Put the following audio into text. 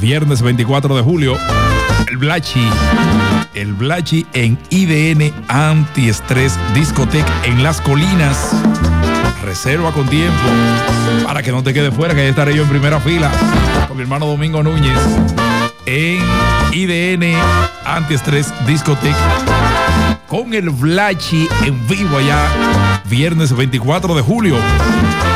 viernes 24 de julio, el Blachi en IDN Antiestrés Discoteca en Las Colinas. Reserva con tiempo para que no te quede fuera, que ahí estaré yo en primera fila con mi hermano Domingo Núñez en IDN Antiestrés Discoteca con el Blachi en vivo allá, viernes 24 de julio.